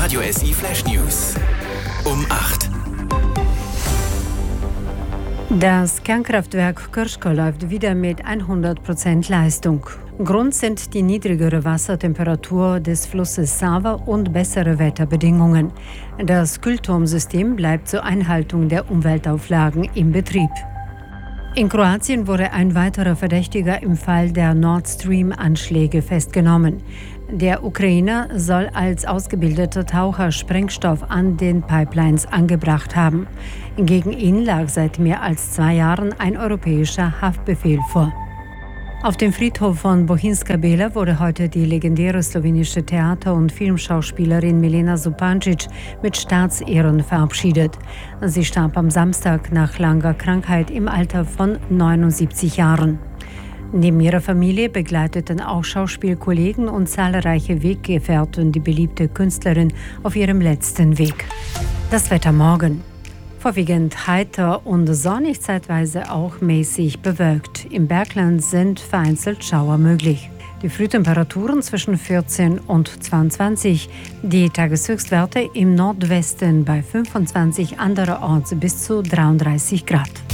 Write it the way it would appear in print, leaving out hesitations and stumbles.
Radio SI Flash News. Um 8. Das Kernkraftwerk Krško läuft wieder mit 100% Leistung. Grund sind die niedrigere Wassertemperatur des Flusses Sava und bessere Wetterbedingungen. Das Kühlturmsystem bleibt zur Einhaltung der Umweltauflagen im Betrieb. In Kroatien wurde ein weiterer Verdächtiger im Fall der Nord Stream-Anschläge festgenommen. Der Ukrainer soll als ausgebildeter Taucher Sprengstoff an den Pipelines angebracht haben. Gegen ihn lag seit mehr als 2 Jahren ein europäischer Haftbefehl vor. Auf dem Friedhof von Bohinjska Bela wurde heute die legendäre slowenische Theater- und Filmschauspielerin Milena Zupančič mit Staatsehren verabschiedet. Sie starb am Samstag nach langer Krankheit im Alter von 79 Jahren. Neben ihrer Familie begleiteten auch Schauspielkollegen und zahlreiche Weggefährten die beliebte Künstlerin auf ihrem letzten Weg. Das Wetter morgen. Vorwiegend heiter und sonnig, zeitweise auch mäßig bewölkt. Im Bergland sind vereinzelt Schauer möglich. Die Frühtemperaturen zwischen 14 und 22. Die Tageshöchstwerte im Nordwesten bei 25, andererorts bis zu 33 Grad.